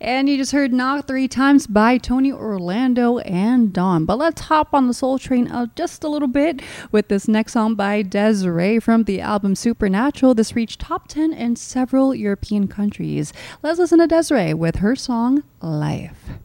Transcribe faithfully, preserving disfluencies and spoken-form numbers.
And you just heard Knock Three Times by Tony Orlando and Dawn. But let's hop on the soul train out just a little bit with this next song by Des'ree from the album Supernatural. This reached top ten in several European countries. Let's listen to Des'ree with her song, Life.